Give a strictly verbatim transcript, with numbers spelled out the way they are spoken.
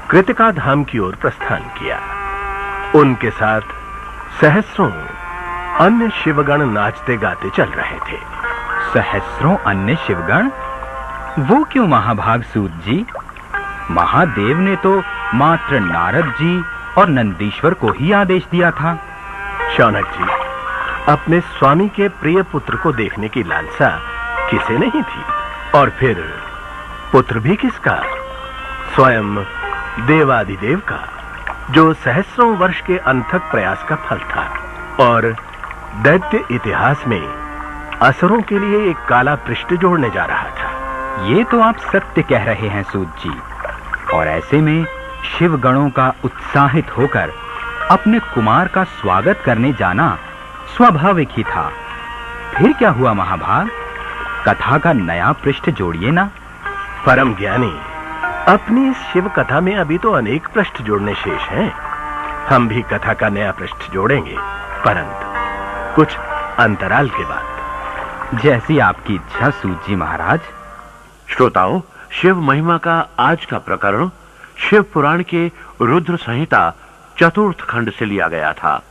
कृतिका धाम की ओर प्रस्थान किया। उनके साथ सहस्रों अन्य शिवगण नाचते गाते चल रहे थे। सहस्रों अन्य शिवगण? वो क्यों महाभाग सूत जी? महादेव ने तो मात्र नारद जी और नंदीश्वर को ही आदेश दिया था। शौनक जी, अपने स्वामी के प्रिय पुत्र को देखने की लालसा किसे नहीं थी? और फिर पुत्र भी किसका? स्वयं देवादिदेव का, जो सहस्रों वर्ष के अनथक प्रयास का फल था और दैत्य इतिहास में असुरों के लिए एक काला पृष्ठ जोड़ने जा रहा था। ये तो आप सत्य कह रहे हैं सूत जी। और ऐसे में शिवगणों का उत्साहित होकर अपने कुमार का स्वागत करने जाना स्वाभाविक ही था। फिर क्या हुआ महाभाग? कथा का नया पृष्ठ जोड़िए ना। परम ज्ञानी, अपनी इस शिव कथा में अभी तो अनेक पृष्ठ जोड़ने शेष हैं। हम भी कथा का नया पृष्ठ जोड़ेंगे, परंतु कुछ अंतराल के बाद। जैसी आपकी इच्छा सूत जी महाराज। श्रोताओं, शिव महिमा का आज का प्रकरण शिव पुराण के रुद्र संहिता चतुर्थ खंड से लिया गया था।